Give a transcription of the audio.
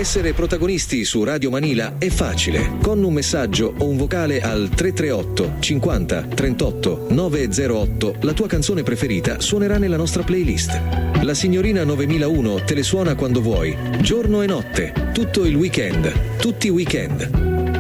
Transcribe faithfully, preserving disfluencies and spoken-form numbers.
Essere protagonisti su Radio Manila è facile. Con un messaggio o un vocale al tre tre otto cinquanta trentotto novecentotto la tua canzone preferita suonerà nella nostra playlist. La signorina novemilauno te le suona quando vuoi, giorno e notte, tutto il weekend, tutti i weekend.